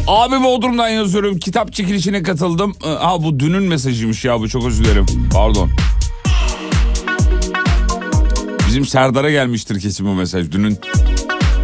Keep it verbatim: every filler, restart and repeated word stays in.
Abi Bodrum'dan yazıyorum. Kitap çekilişine katıldım. Ha bu dünün mesajıymış ya, bu çok özür dilerim. Pardon. Bizim Serdar'a gelmiştir kesin bu mesaj dünün.